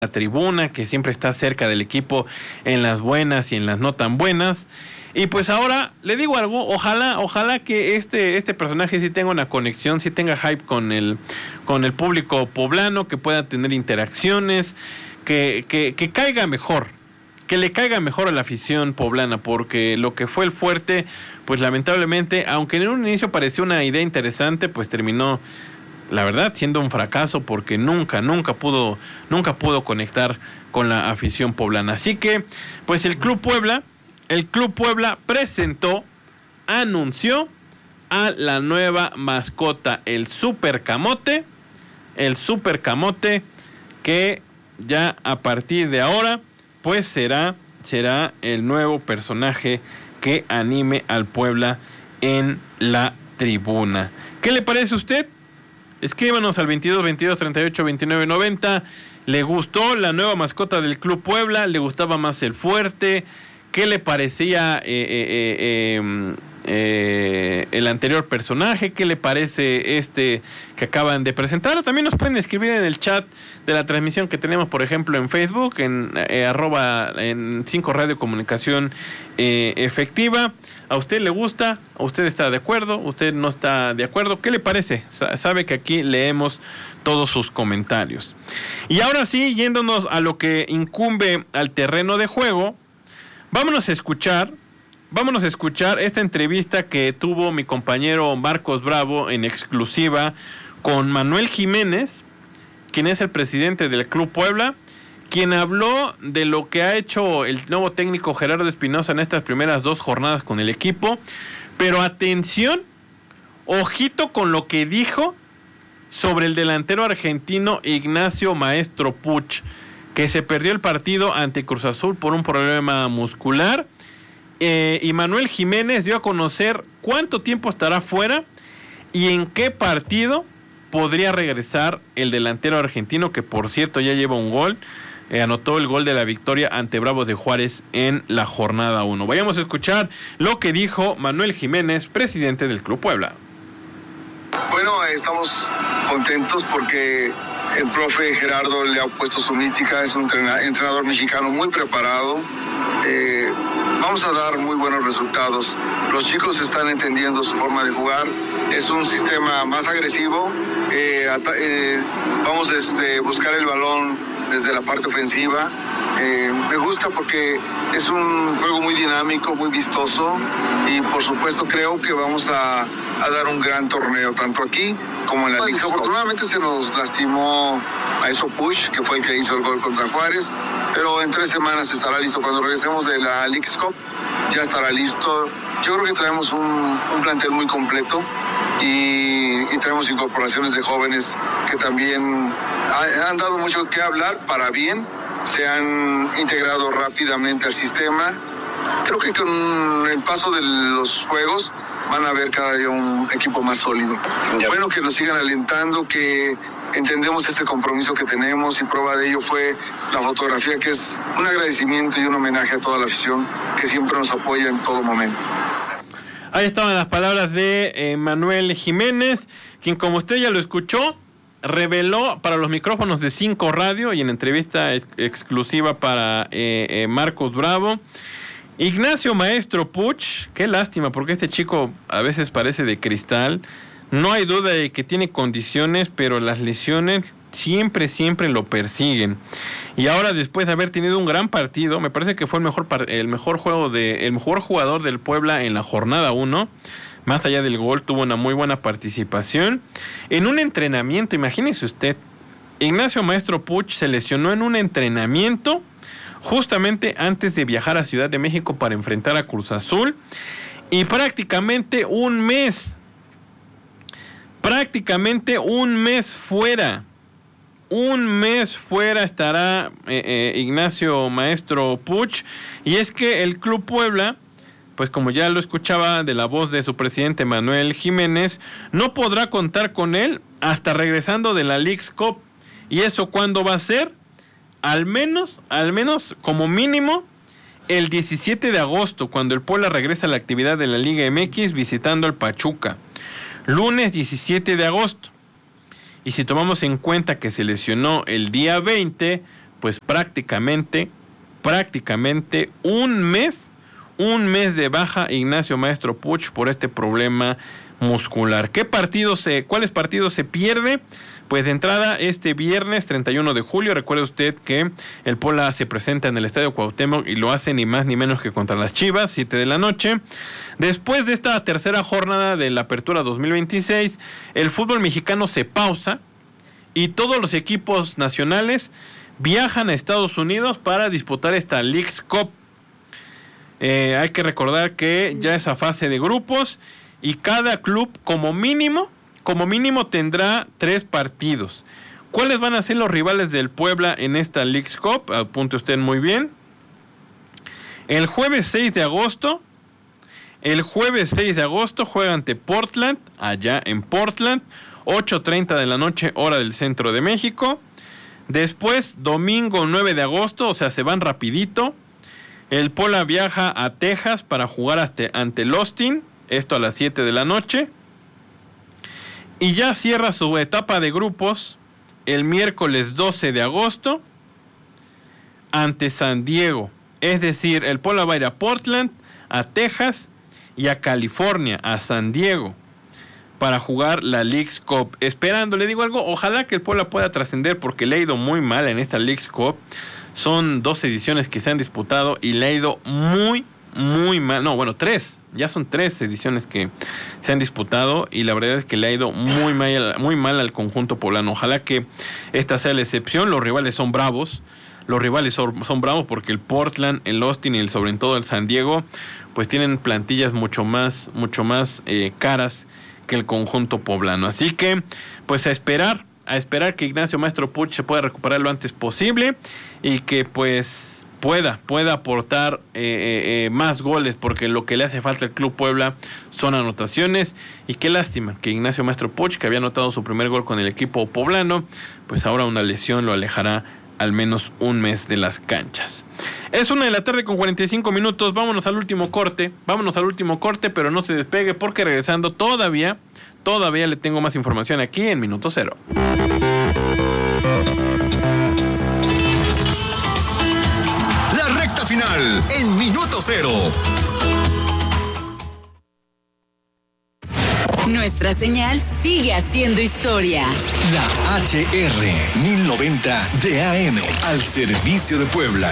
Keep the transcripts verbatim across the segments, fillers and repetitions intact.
la tribuna, que siempre está cerca del equipo en las buenas y en las no tan buenas. Y pues ahora le digo algo, ojalá, ojalá que este, este personaje sí tenga una conexión, sí tenga hype con el, con el público poblano, que pueda tener interacciones, que, que, que caiga mejor, que le caiga mejor a la afición poblana, porque lo que fue el Fuerte, pues lamentablemente, aunque en un inicio pareció una idea interesante, pues terminó, la verdad, siendo un fracaso, porque nunca, nunca pudo, nunca pudo conectar con la afición poblana. Así que, pues el Club Puebla, el Club Puebla presentó, anunció a la nueva mascota, el Super Camote, el Super Camote, que ya a partir de ahora, pues será, será el nuevo personaje que anime al Puebla en la tribuna. ¿Qué le parece a usted? Escríbanos al veintidós, veintidós, treinta y ocho, veintinueve, noventa. ¿Le gustó la nueva mascota del Club Puebla? ¿Le gustaba más el Fuerte? ¿Qué le parecía eh, eh, eh, eh, el anterior personaje? ¿Qué le parece este que acaban de presentar? También nos pueden escribir en el chat de la transmisión que tenemos, por ejemplo, en Facebook, en eh, arroba en cinco Radio Comunicación eh, Efectiva. ¿A usted le gusta? ¿A usted está de acuerdo? ¿Usted no está de acuerdo? ¿Qué le parece? S- sabe que aquí leemos todos sus comentarios. Y ahora sí, yéndonos a lo que incumbe al terreno de juego, vámonos a escuchar, vámonos a escuchar esta entrevista que tuvo mi compañero Marcos Bravo en exclusiva con Manuel Jiménez, quien es el presidente del Club Puebla, quien habló de lo que ha hecho el nuevo técnico Gerardo Espinoza en estas primeras dos jornadas con el equipo. Pero atención, ojito con lo que dijo sobre el delantero argentino Ignacio Maestro Puch, que se perdió el partido ante Cruz Azul por un problema muscular. Eh, y Manuel Jiménez dio a conocer cuánto tiempo estará fuera y en qué partido podría regresar el delantero argentino, que por cierto ya lleva un gol. Eh, anotó el gol de la victoria ante Bravos de Juárez en la jornada uno. Vayamos a escuchar lo que dijo Manuel Jiménez, presidente del Club Puebla. Bueno, estamos contentos porque el profe Gerardo le ha puesto su mística, es un entrenador mexicano muy preparado. Eh, vamos a dar muy buenos resultados. Los chicos están entendiendo su forma de jugar. Es un sistema más agresivo. Eh, ata- eh, vamos a este, buscar el balón desde la parte ofensiva. Eh, me gusta porque es un juego muy dinámico, muy vistoso, y por supuesto creo que vamos a, a dar un gran torneo, tanto aquí como en la Liga. Desafortunadamente se nos lastimó a eso Push, que fue el que hizo el gol contra Juárez, pero en tres semanas estará listo. Cuando regresemos de la Leagues Cup ya estará listo. Yo creo que traemos un, un plantel muy completo y, y tenemos incorporaciones de jóvenes que también ha, han dado mucho que hablar para bien. Se han integrado rápidamente al sistema. Creo que con el paso de los juegos van a ver cada día un equipo más sólido. Ya. Bueno, que nos sigan alentando, que entendemos este compromiso que tenemos, y prueba de ello fue la fotografía, que es un agradecimiento y un homenaje a toda la afición que siempre nos apoya en todo momento. Ahí estaban las palabras de eh, Manuel Jiménez, quien, como usted ya lo escuchó, reveló para los micrófonos de cinco Radio y en entrevista ex- exclusiva para eh, eh, Marcos Bravo, Ignacio Maestro Puch. Qué lástima, porque este chico a veces parece de cristal. No hay duda de que tiene condiciones, pero las lesiones siempre, siempre lo persiguen. Y ahora, después de haber tenido un gran partido, me parece que fue el mejor par- el mejor juego de el mejor jugador del Puebla en la jornada uno. Más allá del gol, tuvo una muy buena participación. En un entrenamiento, imagínese usted, Ignacio Maestro Puch se lesionó en un entrenamiento justamente antes de viajar a Ciudad de México para enfrentar a Cruz Azul. Y prácticamente un mes, prácticamente un mes fuera, un mes fuera estará eh, eh, Ignacio Maestro Puch. Y es que el Club Puebla, pues como ya lo escuchaba de la voz de su presidente Manuel Jiménez, no podrá contar con él hasta regresando de la Leagues Cup. ¿Y eso cuándo va a ser? Al menos, al menos como mínimo el diecisiete de agosto, cuando el Puebla regresa a la actividad de la Liga M X visitando al Pachuca. Lunes diecisiete de agosto. Y si tomamos en cuenta que se lesionó el día veinte, pues prácticamente, prácticamente un mes, un mes de baja Ignacio Maestro Puig por este problema muscular. ¿Qué partidos se, cuáles partidos se pierde? Pues de entrada, este viernes treinta y uno de julio, recuerde usted que el Puebla se presenta en el Estadio Cuauhtémoc y lo hace ni más ni menos que contra las Chivas, siete de la noche. Después de esta tercera jornada de la Apertura dos mil veintiséis, el fútbol mexicano se pausa y todos los equipos nacionales viajan a Estados Unidos para disputar esta Leagues Cup. Eh, hay que recordar que ya esa fase de grupos y cada club como mínimo Como mínimo tendrá tres partidos. ¿Cuáles van a ser los rivales del Puebla en esta Leagues Cup? Apunte usted muy bien. El jueves seis de agosto, el jueves seis de agosto juega ante Portland, allá en Portland, ocho treinta de la noche, hora del centro de México. Después, domingo nueve de agosto, o sea, se van rapidito. El Puebla viaja a Texas para jugar hasta, ante el Austin, esto a las siete de la noche. Y ya cierra su etapa de grupos el miércoles doce de agosto ante San Diego. Es decir, el Puebla va a ir a Portland, a Texas y a California, a San Diego, para jugar la Leagues Cup. Esperando, le digo algo, ojalá que el Puebla pueda trascender porque le ha ido muy mal en esta Leagues Cup. Son dos ediciones que se han disputado y le ha ido muy, muy mal. No, bueno, tres. Ya son tres ediciones que se han disputado y la verdad es que le ha ido muy mal, muy mal al conjunto poblano. Ojalá que esta sea la excepción. Los rivales son bravos. Los rivales son, son bravos porque el Portland, el Austin y el, sobre todo el San Diego, pues tienen plantillas mucho más, mucho más eh, caras que el conjunto poblano. Así que, pues a esperar, a esperar que Ignacio Maestro Puig se pueda recuperar lo antes posible y que pues pueda, pueda aportar eh, eh, eh, más goles, porque lo que le hace falta al Club Puebla son anotaciones. Y qué lástima que Ignacio Maestro Puig, que había anotado su primer gol con el equipo poblano, pues ahora una lesión lo alejará al menos un mes de las canchas. Es una de la tarde con cuarenta y cinco minutos, vámonos al último corte, vámonos al último corte, pero no se despegue porque regresando todavía, todavía le tengo más información aquí en Minuto Cero. Final en Minuto Cero. Nuestra señal sigue haciendo historia. La H R mil noventa de A M al servicio de Puebla.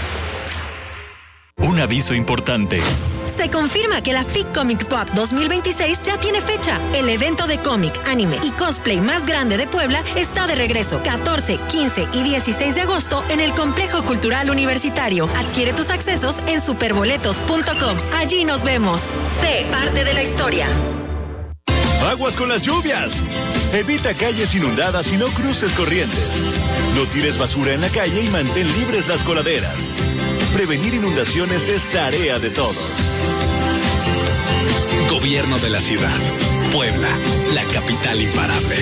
Un aviso importante. Se confirma que la F I C Comics Pop dos mil veintiséis ya tiene fecha. El evento de cómic, anime y cosplay más grande de Puebla está de regreso catorce, quince y dieciséis de agosto en el Complejo Cultural Universitario. Adquiere tus accesos en superboletos punto com. Allí nos vemos. Sé parte de la historia. Aguas con las lluvias. Evita calles inundadas y no cruces corrientes. No tires basura en la calle y mantén libres las coladeras. Prevenir inundaciones es tarea de todos. Gobierno de la ciudad. Puebla, la capital imparable.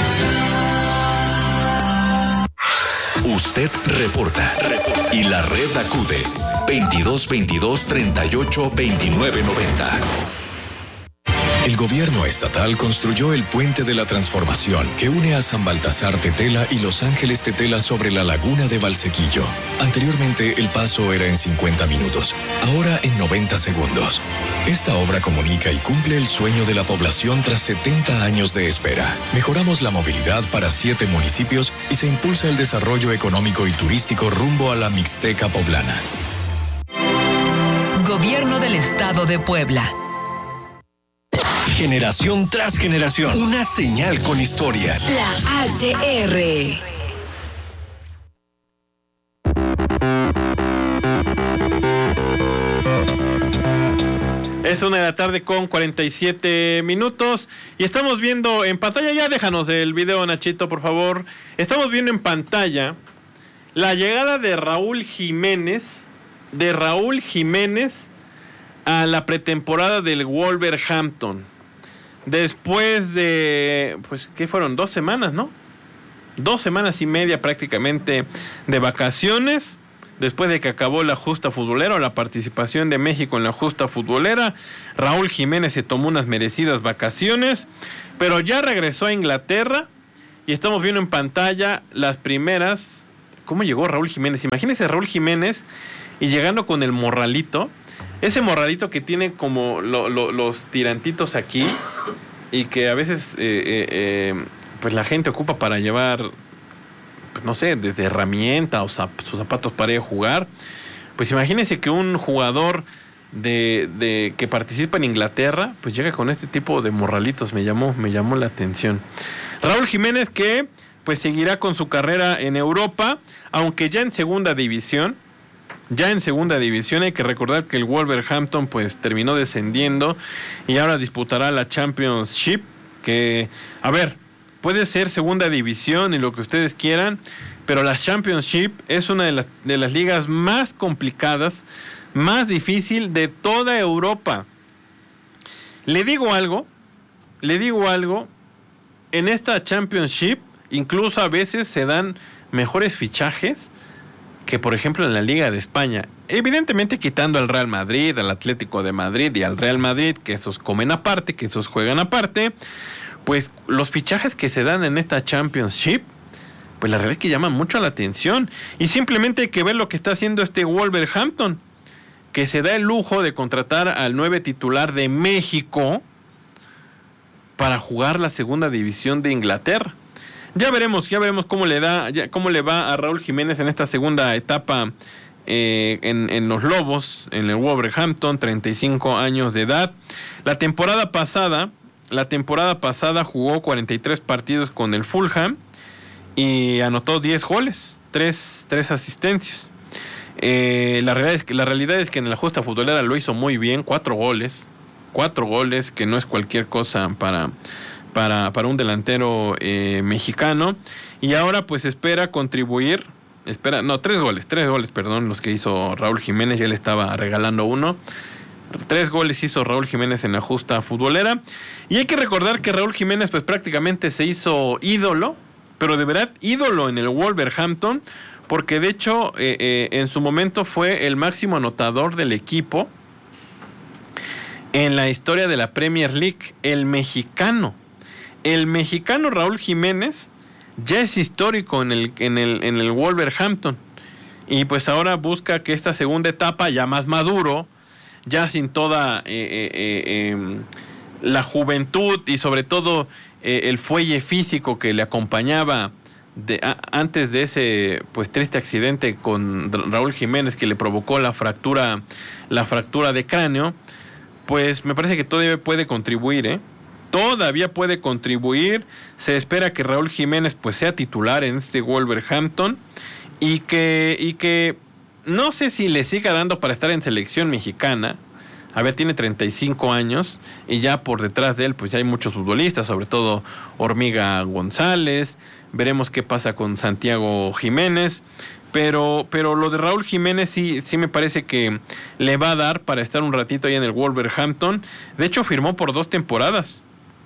Usted reporta. reporta. Y la red acude. veintidós veintidós treinta y ocho veintinueve noventa. El gobierno estatal construyó el Puente de la Transformación que une a San Baltasar Tetela y Los Ángeles Tetela sobre la laguna de Valsequillo. Anteriormente el paso era en cincuenta minutos, ahora en noventa segundos. Esta obra comunica y cumple el sueño de la población tras setenta años de espera. Mejoramos la movilidad para siete municipios y se impulsa el desarrollo económico y turístico rumbo a la Mixteca poblana. Gobierno del Estado de Puebla. Generación tras generación, una señal con historia. La H R. Es una de la tarde con cuarenta y siete minutos y estamos viendo en pantalla, ya déjanos el video, Nachito, por favor. Estamos viendo en pantalla la llegada de Raúl Jiménez, de Raúl Jiménez a la pretemporada del Wolverhampton. Después de, pues, ¿qué fueron? Dos semanas, ¿no? Dos semanas y media prácticamente de vacaciones. Después de que acabó la justa futbolera o la participación de México en la justa futbolera, Raúl Jiménez se tomó unas merecidas vacaciones, pero ya regresó a Inglaterra y estamos viendo en pantalla las primeras cómo llegó Raúl Jiménez. Imagínense Raúl Jiménez y llegando con el morralito, ese morralito que tiene como lo, lo, los tirantitos aquí y que a veces eh, eh, eh, pues la gente ocupa para llevar, pues no sé, desde herramienta o zap- sus zapatos para ir a jugar. Pues imagínense que un jugador de, de que participa en Inglaterra, pues llega con este tipo de morralitos. Me llamó, me llamó la atención. Raúl Jiménez que pues seguirá con su carrera en Europa, aunque ya en segunda división. Ya en segunda división hay que recordar que el Wolverhampton pues terminó descendiendo y ahora disputará la Championship, que, a ver, puede ser segunda división y lo que ustedes quieran, pero la Championship es una de las, de las ligas más complicadas, más difícil de toda Europa. Le digo algo, le digo algo, en esta Championship incluso a veces se dan mejores fichajes que por ejemplo en la Liga de España, evidentemente quitando al Real Madrid, al Atlético de Madrid y al Real Madrid, que esos comen aparte, que esos juegan aparte, pues los fichajes que se dan en esta Championship, pues la realidad es que llaman mucho la atención, y simplemente hay que ver lo que está haciendo este Wolverhampton, que se da el lujo de contratar al nueve titular de México para jugar la segunda división de Inglaterra. Ya veremos, ya veremos cómo le da, ya, cómo le va a Raúl Jiménez en esta segunda etapa eh, en, en los Lobos, en el Wolverhampton, treinta y cinco años de edad. La temporada pasada, la temporada pasada jugó cuarenta y tres partidos con el Fulham y anotó diez goles, tres, tres asistencias. Eh, la realidad es que la realidad es que en la justa futbolera lo hizo muy bien, cuatro goles, cuatro goles, que no es cualquier cosa para Para, para un delantero eh, mexicano, y ahora pues espera contribuir, espera, no, tres goles, tres goles, perdón, los que hizo Raúl Jiménez, ya le estaba regalando uno, tres goles hizo Raúl Jiménez en la justa futbolera, y hay que recordar que Raúl Jiménez pues prácticamente se hizo ídolo, pero de verdad ídolo en el Wolverhampton, porque de hecho eh, eh, en su momento fue el máximo anotador del equipo en la historia de la Premier League, el mexicano. El mexicano Raúl Jiménez ya es histórico en el, en el, en el Wolverhampton. Y pues ahora busca que esta segunda etapa, ya más maduro, ya sin toda eh, eh, eh, la juventud y sobre todo eh, el fuelle físico que le acompañaba de, a, antes de ese pues triste accidente con Raúl Jiménez que le provocó la fractura, la fractura de cráneo, pues me parece que todavía puede contribuir, ¿eh? Todavía puede contribuir. Se espera que Raúl Jiménez pues sea titular en este Wolverhampton y que, y que no sé si le siga dando para estar en selección mexicana. A ver, tiene treinta y cinco años y ya por detrás de él pues ya hay muchos futbolistas, sobre todo Hormiga González. Veremos qué pasa con Santiago Jiménez. Pero, pero lo de Raúl Jiménez sí, sí me parece que le va a dar para estar un ratito ahí en el Wolverhampton. De hecho firmó por dos temporadas.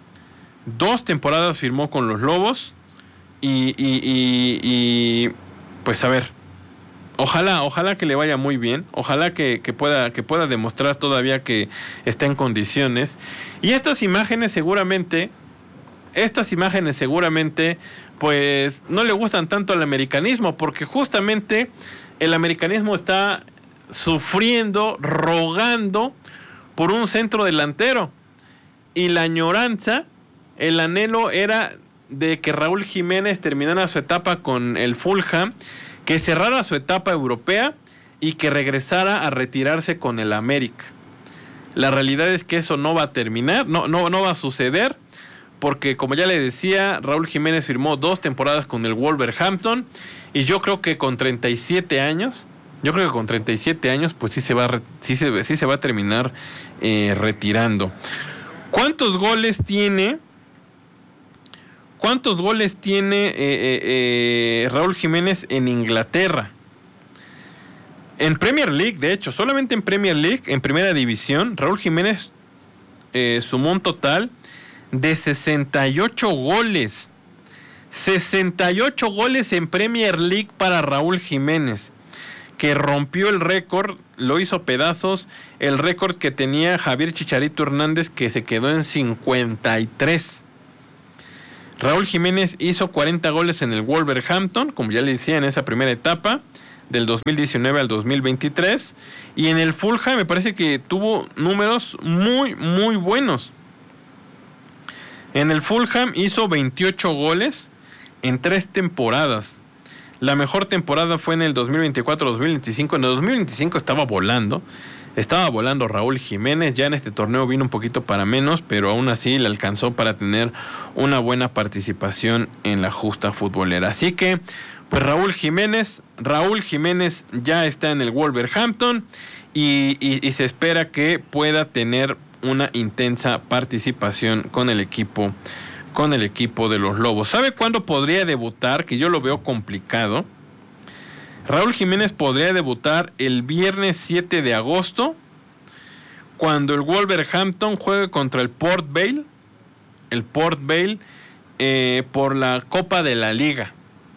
Dos temporadas firmó con los Lobos y, y, y, y pues a ver, ojalá, ojalá que le vaya muy bien, ojalá que, que pueda, que pueda demostrar todavía que está en condiciones. Y estas imágenes seguramente, estas imágenes seguramente, pues no le gustan tanto al americanismo, porque justamente el americanismo está sufriendo, rogando por un centro delantero, y la añoranza, el anhelo era de que Raúl Jiménez terminara su etapa con el Fulham, que cerrara su etapa europea y que regresara a retirarse con el América. La realidad es que eso no va a terminar, no, no, no va a suceder, porque como ya le decía, Raúl Jiménez firmó dos temporadas con el Wolverhampton y yo creo que con treinta y siete años, yo creo que con treinta y siete años pues sí se va a, sí se, sí se va a terminar eh, retirando. ¿Cuántos goles tiene? ¿Cuántos goles tiene eh, eh, eh, Raúl Jiménez en Inglaterra? En Premier League, de hecho, solamente en Premier League, en Primera División, Raúl Jiménez eh, sumó un total de sesenta y ocho goles. sesenta y ocho goles en Premier League para Raúl Jiménez, que rompió el récord, lo hizo pedazos, el récord que tenía Javier Chicharito Hernández, que se quedó en cincuenta y tres. Raúl Jiménez hizo cuarenta goles en el Wolverhampton, como ya le decía, en esa primera etapa, del dos mil diecinueve al dos mil veintitrés, y en el Fulham me parece que tuvo números muy, muy buenos. En el Fulham hizo veintiocho goles en tres temporadas. La mejor temporada fue en el dos mil veinticuatro dos mil veinticinco. En el dos mil veinticinco estaba volando. Estaba volando Raúl Jiménez. Ya en este torneo vino un poquito para menos, pero aún así le alcanzó para tener una buena participación en la justa futbolera. Así que, pues Raúl Jiménez, Raúl Jiménez ya está en el Wolverhampton y, y, y se espera que pueda tener una intensa participación con el equipo, con el equipo de los Lobos. ¿Sabe cuándo podría debutar? Que yo lo veo complicado. Raúl Jiménez podría debutar el viernes siete de agosto, cuando el Wolverhampton juegue contra el Port Vale, el Port Vale, eh, por la Copa de la Liga.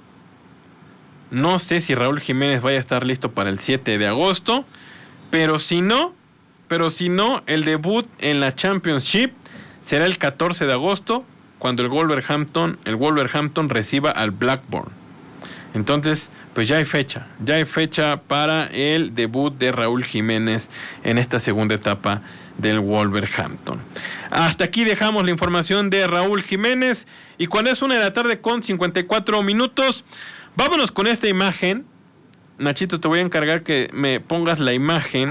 No sé si Raúl Jiménez vaya a estar listo para el siete de agosto, pero si no, pero si no, el debut en la Championship será el catorce de agosto, cuando el Wolverhampton, el Wolverhampton reciba al Blackburn. Entonces, pues ya hay fecha, ya hay fecha para el debut de Raúl Jiménez en esta segunda etapa del Wolverhampton. Hasta aquí dejamos la información de Raúl Jiménez, y cuando es una de la tarde con cincuenta y cuatro minutos, vámonos con esta imagen. Nachito, te voy a encargar que me pongas la imagen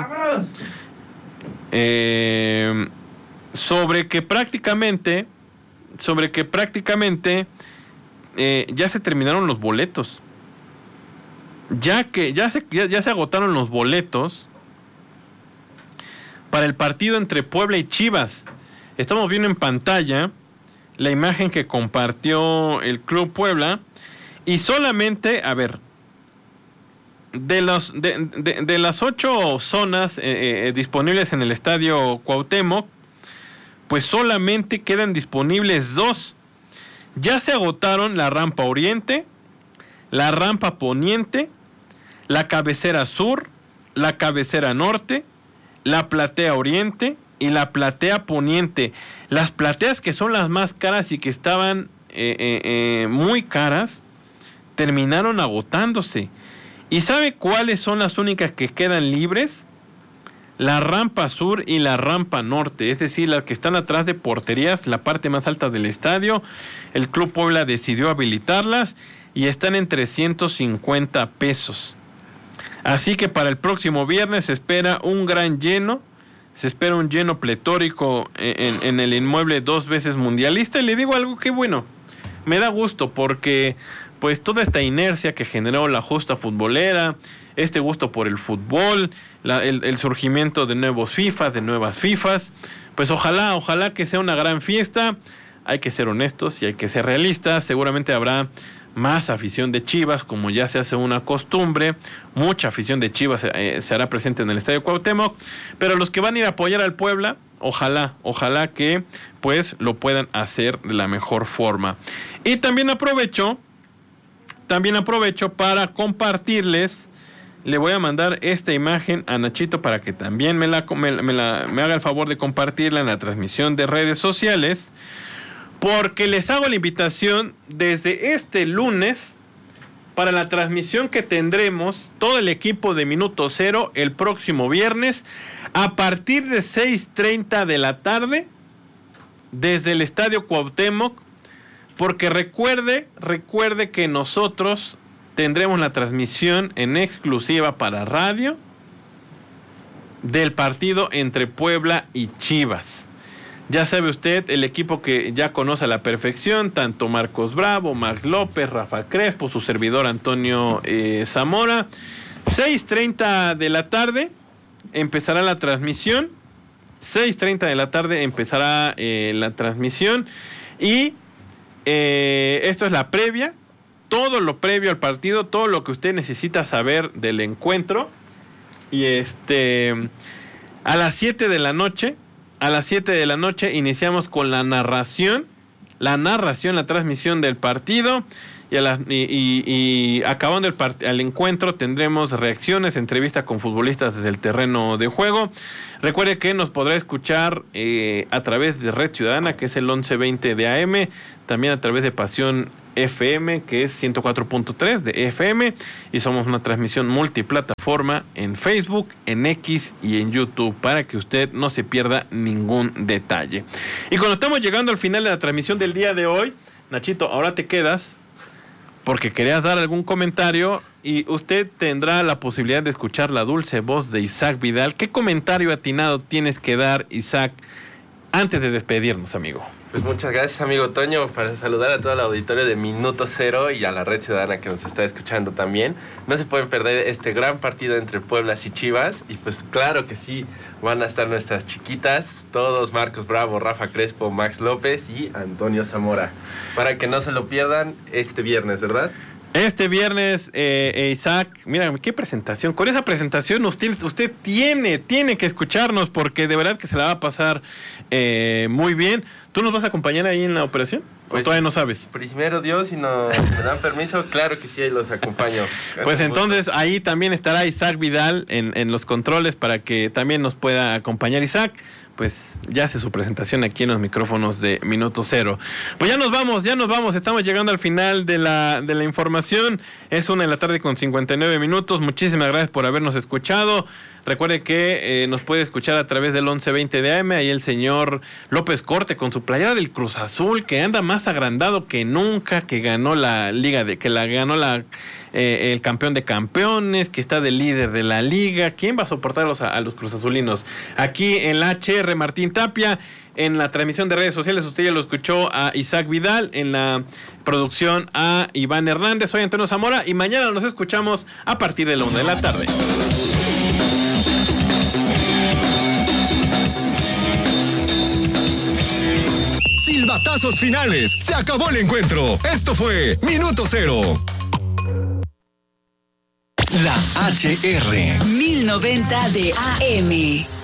eh, sobre que prácticamente, sobre que prácticamente eh, ya se terminaron los boletos. Ya que ya se, ya, ya se agotaron los boletos para el partido entre Puebla y Chivas. Estamos viendo en pantalla la imagen que compartió el Club Puebla, y solamente, a ver, de los de, de, de las ocho zonas eh, eh, disponibles en el Estadio Cuauhtémoc, pues solamente quedan disponibles dos. Ya se agotaron la rampa oriente, la rampa poniente, la cabecera sur, la cabecera norte, la platea oriente y la platea poniente. Las plateas que son las más caras y que estaban eh, eh, eh, muy caras, terminaron agotándose. ¿Y sabe cuáles son las únicas que quedan libres? La rampa sur y la rampa norte, es decir, las que están atrás de porterías, la parte más alta del estadio. El Club Puebla decidió habilitarlas y están en trescientos cincuenta pesos. Así que para el próximo viernes se espera un gran lleno, se espera un lleno pletórico en, en el inmueble dos veces mundialista. Y le digo algo que bueno, me da gusto, porque pues toda esta inercia que generó la justa futbolera, este gusto por el fútbol, la, el, el surgimiento de nuevos FIFAs, de nuevas FIFAs, pues ojalá, ojalá que sea una gran fiesta. Hay que ser honestos y hay que ser realistas. Seguramente habrá más afición de Chivas, como ya se hace una costumbre. Mucha afición de Chivas eh, se hará presente en el Estadio Cuauhtémoc, pero los que van a ir a apoyar al Puebla, ojalá, ojalá que pues lo puedan hacer de la mejor forma. Y también aprovecho, también aprovecho para compartirles. Le voy a mandar esta imagen a Nachito para que también me, la, me, me, la, me haga el favor de compartirla en la transmisión de redes sociales, porque les hago la invitación desde este lunes para la transmisión que tendremos todo el equipo de Minuto Cero el próximo viernes a partir de seis treinta de la tarde desde el Estadio Cuauhtémoc, porque recuerde, recuerde que nosotros tendremos la transmisión en exclusiva para radio del partido entre Puebla y Chivas. Ya sabe usted, el equipo que ya conoce a la perfección, tanto Marcos Bravo, Max López, Rafa Crespo, su servidor Antonio eh, Zamora. seis treinta de la tarde empezará la transmisión. seis treinta de la tarde empezará eh, la transmisión. Y eh, esto es la previa. Todo lo previo al partido, todo lo que usted necesita saber del encuentro. Y este, a las siete de la noche, a las siete de la noche iniciamos con la narración, la narración, la transmisión del partido. y, a las, y, y, y acabando el, part- el encuentro tendremos reacciones, entrevistas con futbolistas desde el terreno de juego. Recuerde que nos podrá escuchar eh, a través de Red Ciudadana, que es el once veinte de A M, también a través de Pasión F M, que es ciento cuatro punto tres de F M, y somos una transmisión multiplataforma en Facebook, en X y en YouTube, para que usted no se pierda ningún detalle. Y cuando estamos llegando al final de la transmisión del día de hoy, Nachito, ahora te quedas porque querías dar algún comentario y usted tendrá la posibilidad de escuchar la dulce voz de Isaac Vidal. ¿Qué comentario atinado tienes que dar, Isaac, antes de despedirnos, amigo? Pues muchas gracias, amigo Toño, para saludar a todo el auditorio de Minuto Cero y a la Red Ciudadana que nos está escuchando también. No se pueden perder este gran partido entre Pueblas y Chivas, y pues claro que sí, van a estar nuestras chiquitas, todos, Marcos Bravo, Rafa Crespo, Max López y Antonio Zamora, para que no se lo pierdan este viernes, ¿verdad? Este viernes, eh, Isaac, mira, qué presentación. Con esa presentación usted, usted tiene, tiene que escucharnos porque de verdad que se la va a pasar eh, muy bien. ¿Tú nos vas a acompañar ahí en la operación? Pues, ¿O todavía no sabes? Primero Dios, si, no, si me dan permiso, claro que sí, ahí los acompaño. Gracias, pues entonces gusto. Ahí también estará Isaac Vidal en, en los controles para que también nos pueda acompañar. Isaac, pues ya hace su presentación aquí en los micrófonos de Minuto Cero. Pues ya nos vamos, ya nos vamos, estamos llegando al final de la, de la información. Es una de la tarde con cincuenta y nueve minutos. Muchísimas gracias por habernos escuchado. Recuerde que eh, nos puede escuchar a través del once veinte de A M. Ahí el señor López Corte con su playera del Cruz Azul, que anda más agrandado que nunca, que ganó la liga, de que la ganó la eh, el campeón de campeones, que está de líder de la liga. ¿Quién va a soportarlos a, a los Cruz Azulinos? Aquí en la H R Martín Tapia. En la transmisión de redes sociales usted ya lo escuchó a Isaac Vidal, en la producción a Iván Hernández. Soy Antonio Zamora y mañana nos escuchamos a partir de la una de la tarde. Silbatazos finales. Se acabó el encuentro. Esto fue Minuto Cero. La H R mil noventa de A M.